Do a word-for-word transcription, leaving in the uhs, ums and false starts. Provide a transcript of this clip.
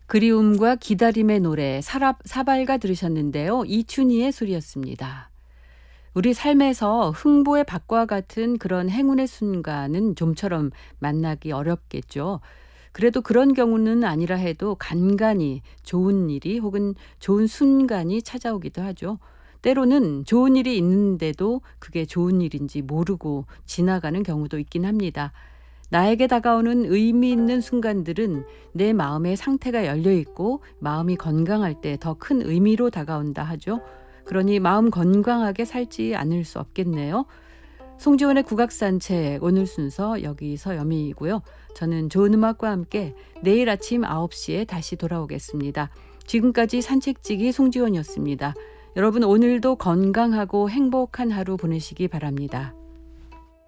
그리움과 기다림의 노래 사랍, 사발가 들으셨는데요. 이춘희의 소리였습니다. 우리 삶에서 흥보의 밭과 같은 그런 행운의 순간은 좀처럼 만나기 어렵겠죠. 그래도 그런 경우는 아니라 해도 간간히 좋은 일이 혹은 좋은 순간이 찾아오기도 하죠. 때로는 좋은 일이 있는데도 그게 좋은 일인지 모르고 지나가는 경우도 있긴 합니다. 나에게 다가오는 의미 있는 순간들은 내 마음의 상태가 열려 있고 마음이 건강할 때 더 큰 의미로 다가온다 하죠. 그러니 마음 건강하게 살지 않을 수 없겠네요. 송지원의 국악산책 오늘 순서 여기서 여미이고요. 저는 좋은 음악과 함께 내일 아침 아홉 시에 다시 돌아오겠습니다. 지금까지 산책지기 송지원이었습니다. 여러분 오늘도 건강하고 행복한 하루 보내시기 바랍니다.